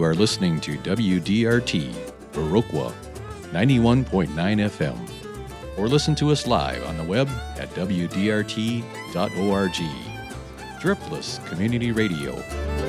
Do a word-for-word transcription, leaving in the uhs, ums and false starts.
are listening to W D R T, Viroqua, ninety-one point nine F M. Or listen to us live on the web at w d r t dot org. Dripless Community Radio.